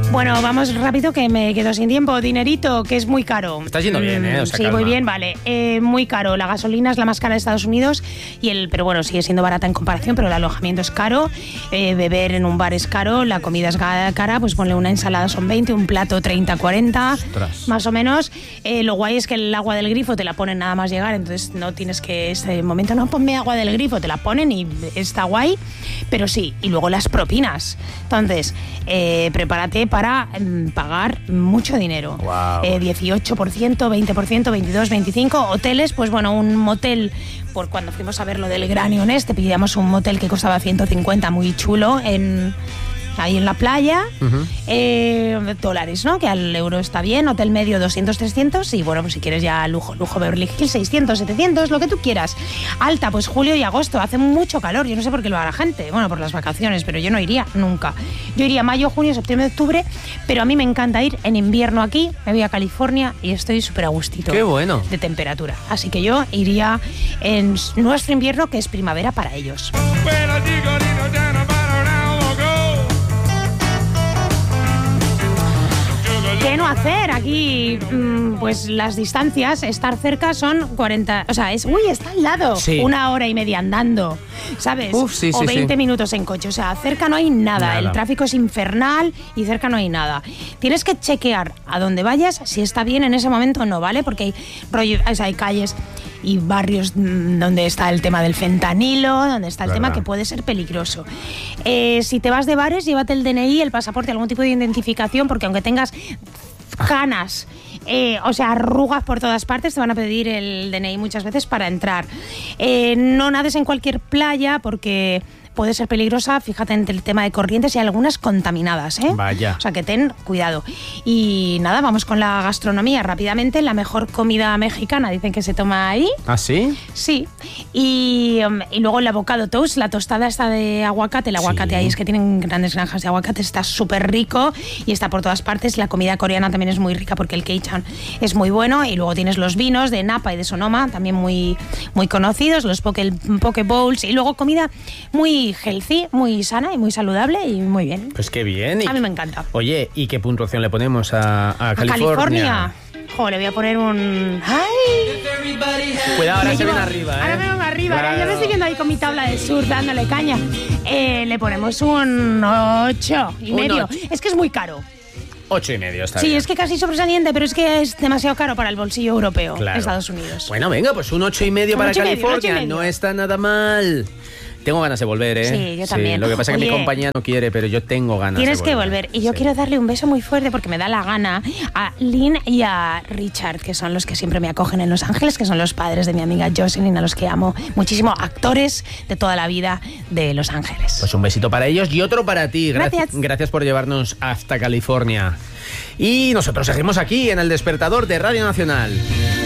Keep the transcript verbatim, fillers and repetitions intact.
Bueno, vamos rápido que me quedo sin tiempo. Dinerito, que es muy caro. Estás yendo bien, ¿eh? O sea, sí, calma. muy bien, vale. Eh, muy caro. La gasolina es la más cara de Estados Unidos, y el, pero bueno, sigue siendo barata en comparación, pero el alojamiento es caro, eh, beber en un bar es caro, la comida es cara, pues ponle una ensalada son veinte, un plato treinta, cuarenta, Ostras. más o menos. Eh, lo guay es que el agua del grifo te la ponen nada más llegar, entonces no tienes que, este momento, no, ponme agua del grifo, te la ponen y está guay, pero sí. Y luego las propinas. Entonces, eh, prepárate para mm, pagar mucho dinero. Wow. Eh, dieciocho por ciento, veinte por ciento, veintidós, veinticinco. Hoteles, pues bueno, un motel, por cuando fuimos a ver lo del Granion este, pillamos un motel que costaba ciento cincuenta, muy chulo, en... ahí en la playa, uh-huh. eh, dólares, ¿no? Que al euro está bien, hotel medio doscientos, trescientos, y bueno, pues si quieres ya lujo, lujo Beverly Hills, seiscientos, setecientos, lo que tú quieras. Alta, pues julio y agosto, hace mucho calor, yo no sé por qué lo va la gente, bueno, por las vacaciones, pero yo no iría nunca. Yo iría mayo, junio, septiembre, octubre, pero a mí me encanta ir en invierno aquí, me voy a California y estoy súper a gustito. ¡Qué bueno! De temperatura, así que yo iría en nuestro invierno, que es primavera para ellos. ¿Qué no hacer? Aquí, pues las distancias, estar cerca son cuarenta, o sea, es, uy, está al lado, sí. Una hora y media andando, ¿sabes? Uf, sí, o sí, veinte sí. minutos en coche, o sea, cerca no hay nada. nada, el tráfico es infernal y cerca no hay nada. Tienes que chequear a dónde vayas si está bien en ese momento o no, ¿vale? Porque hay, rollo, o sea, hay calles y barrios donde está el tema del fentanilo, donde está el ¿verdad? Tema que puede ser peligroso. Eh, si te vas de bares, llévate el D N I, el pasaporte, algún tipo de identificación, porque aunque tengas canas, eh, o sea, arrugas por todas partes, te van a pedir el D N I muchas veces para entrar. Eh, no nades en cualquier playa porque puede ser peligrosa, fíjate en el tema de corrientes y algunas contaminadas, ¿eh? Vaya. O sea, que ten cuidado. Y nada, vamos con la gastronomía rápidamente. La mejor comida mexicana dicen que se toma ahí. ¿Ah, sí? Sí. Y, um, y luego el avocado toast, la tostada esta de aguacate. El aguacate sí. Ahí es que tienen grandes granjas de aguacate, está súper rico y está por todas partes. La comida coreana también es muy rica porque el Keichan es muy bueno. Y luego tienes los vinos de Napa y de Sonoma, también muy, muy conocidos, los poke, poke bowls. Y luego comida muy healthy, muy sana y muy saludable y muy bien. Pues qué bien. A mí me encanta. Oye, ¿y qué puntuación le ponemos a, a California? A California. Jo, le voy a poner un... ¡Ay! Cuidado, ahora me se llevo, ven arriba, ¿eh? Ahora me vengo arriba, claro. Ahora ya me estoy viendo ahí con mi tabla de surf dándole caña. Eh, le ponemos un ocho y un medio. ocho. Es que es muy caro. Ocho y medio está Sí, bien. es que casi sobresaliente, pero es que es demasiado caro para el bolsillo europeo, claro. Estados Unidos. Bueno, venga, pues un ocho y medio para California. Medio, no está nada mal. Tengo ganas de volver, ¿eh? Sí, yo también. Sí, lo que pasa es que Oye, mi compañía no quiere, pero yo tengo ganas de volver. Tienes que volver. Y yo sí. quiero darle un beso muy fuerte porque me da la gana a Lynn y a Richard, que son los que siempre me acogen en Los Ángeles, que son los padres de mi amiga Jocelyn, a los que amo muchísimo, actores de toda la vida de Los Ángeles. Pues un besito para ellos y otro para ti. Gracias. Gracias por llevarnos hasta California. Y nosotros seguimos aquí en El Despertador de Radio Nacional.